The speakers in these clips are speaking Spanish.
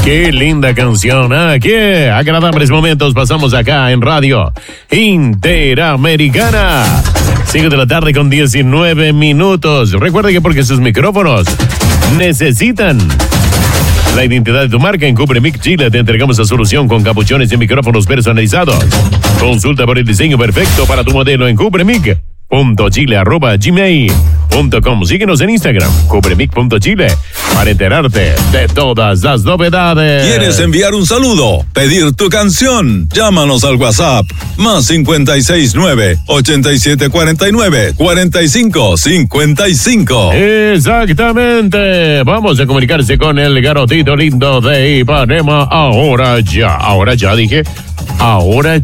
Qué linda canción, ¿eh? Qué agradables momentos pasamos acá en Radio Interamericana. 5 de la tarde con 19 minutos. Recuerda que porque sus micrófonos necesitan la identidad de tu marca, en Cubremic Chile te entregamos la solución con capuchones y micrófonos personalizados. Consulta por el diseño perfecto para tu modelo en cubremic.chile@gmail.com. Síguenos en Instagram, cubremic.chile, para enterarte de todas las novedades. ¿Quieres enviar un saludo? ¿Pedir tu canción? Llámanos al WhatsApp más 569-8749-4555. Exactamente. Vamos a comunicarse con el garotito lindo de Ipanema. Ahora ya, dije. Ahora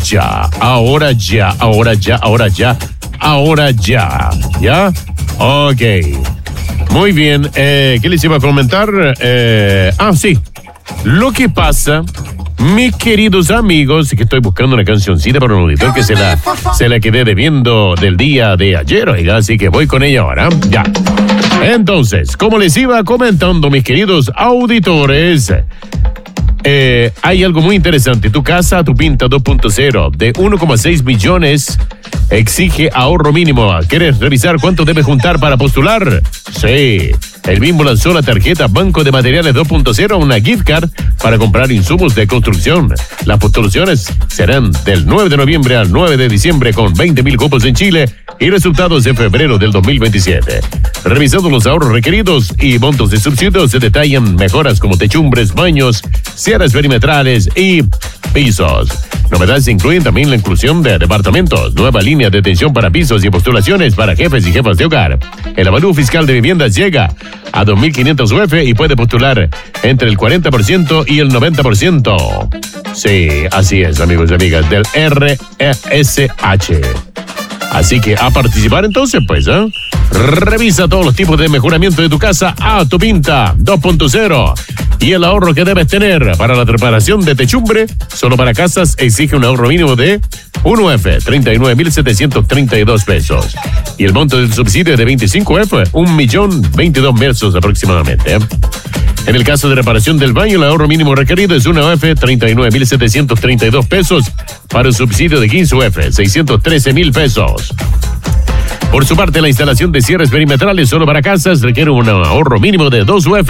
ya. ¿Ya? Ok. Muy bien. ¿Qué les iba a comentar? Sí. Lo que pasa, mis queridos amigos, que estoy buscando una cancioncita para un auditor que se la quedé debiendo del día de ayer, oiga, así que voy con ella ahora. Ya. Entonces, como les iba comentando, mis queridos auditores, hay algo muy interesante. Tu casa, tu pinta 2.0 de 1,6 millones exige ahorro mínimo. ¿Quieres revisar cuánto debes juntar para postular? Sí. El Bimbo lanzó la tarjeta Banco de Materiales 2.0, una gift card para comprar insumos de construcción. Las postulaciones serán del 9 de noviembre al 9 de diciembre con 20.000 cupos en Chile y resultados en febrero del 2027. Revisando los ahorros requeridos y montos de subsidios, se detallan mejoras como techumbres, baños, cierres perimetrales y pisos. Novedades incluyen también la inclusión de departamentos, nueva línea de atención para pisos y postulaciones para jefes y jefas de hogar. El avalúo fiscal de viviendas llega a 2.500 UF y puede postular entre el 40% y el 90%. Sí, así es, amigos y amigas, del RSH. Así que a participar entonces, pues, ¿eh? Revisa todos los tipos de mejoramiento de tu casa a tu pinta 2.0. Y el ahorro que debes tener para la reparación de techumbre, solo para casas, exige un ahorro mínimo de 1 UF, 39.732 pesos. Y el monto del subsidio es de 25 UF, 1.022.000 pesos aproximadamente. En el caso de reparación del baño, el ahorro mínimo requerido es 1 UF, 39.732 pesos, para un subsidio de 15 UF, 613.000 pesos. Por su parte, la instalación de cierres perimetrales solo para casas requiere un ahorro mínimo de 2 UF,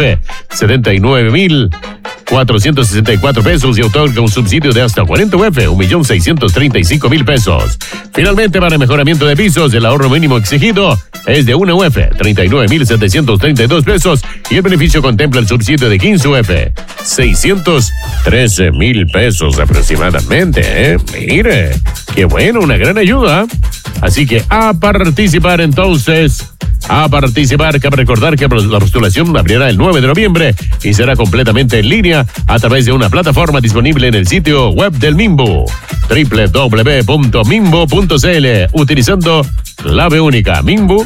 79.464 pesos, y otorga un subsidio de hasta 40 UF, 1.635.000 pesos. Finalmente, para el mejoramiento de pisos, el ahorro mínimo exigido es de 1 UF, 39.732 pesos, y el beneficio contempla el subsidio de 15 UF, 613.000 pesos aproximadamente, Mire, qué bueno, una gran ayuda. Así que a participar entonces, cabe recordar que la postulación abrirá el 9 de noviembre y será completamente en línea a través de una plataforma disponible en el sitio web del Mimbo, www.mimbo.cl, utilizando clave única,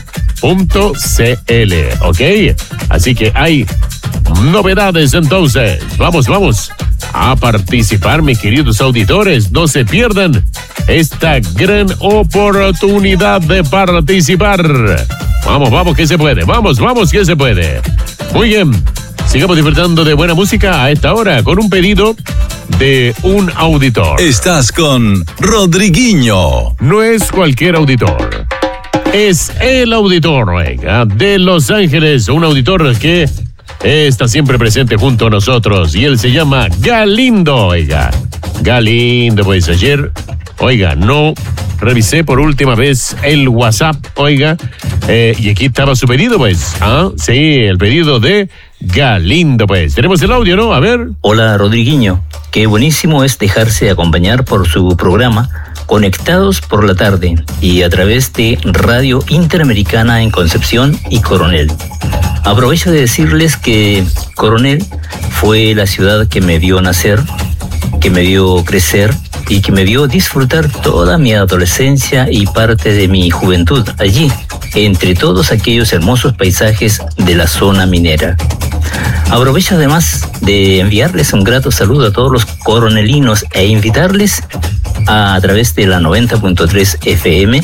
mimbo.cl, ¿ok? Así que hay novedades entonces. Vamos a participar, mis queridos auditores. No se pierdan esta gran oportunidad de participar. Vamos, que se puede. Vamos, que se puede. Muy bien. Sigamos disfrutando de buena música a esta hora con un pedido de un auditor. Estás con Rodriguinho. No es cualquier auditor. Es el auditor, oiga, de Los Ángeles. Un auditor que está siempre presente junto a nosotros. Y él se llama Galindo, oiga. Galindo, pues ayer, oiga, no revisé por última vez el WhatsApp, oiga, y aquí estaba su pedido, pues. Sí, el pedido de Galindo, pues. Tenemos el audio, ¿no? A ver. Hola, Rodriguinho. Qué buenísimo es dejarse acompañar por su programa Conectados por la Tarde y a través de Radio Interamericana en Concepción y Coronel. Aprovecho de decirles que Coronel fue la ciudad que me vio nacer, que me vio crecer y que me vio disfrutar toda mi adolescencia y parte de mi juventud allí, entre todos aquellos hermosos paisajes de la zona minera. Aprovecho además de enviarles un grato saludo a todos los coronelinos e invitarles a través de la 90.3 FM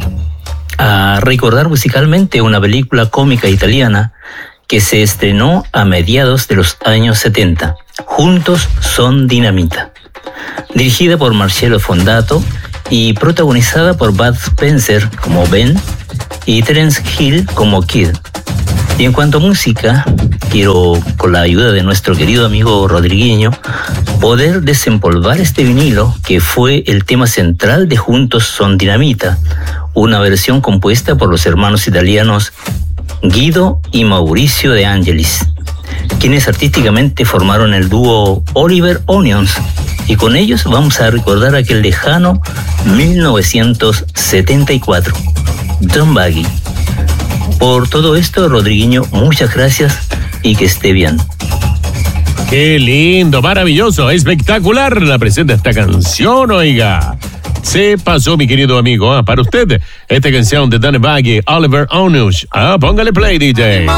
a recordar musicalmente una película cómica italiana que se estrenó a mediados de los años 70, Juntos son dinamita. Dirigida por Marcello Fondato y protagonizada por Bud Spencer como Ben y Terence Hill como Kid. Y en cuanto a música, quiero, con la ayuda de nuestro querido amigo Rodriguinho, poder desempolvar este vinilo que fue el tema central de Juntos son dinamita, una versión compuesta por los hermanos italianos Guido y Mauricio De Angelis, quienes artísticamente formaron el dúo Oliver Onions, y con ellos vamos a recordar aquel lejano 1974, Don Baggy. Por todo esto, Rodriguinho, muchas gracias y que esté bien. Qué lindo, maravilloso, espectacular la presenta esta canción, oiga. Se pasó, mi querido amigo, para usted, esta canción de Don Baggy, Oliver Onions. Póngale play, DJ.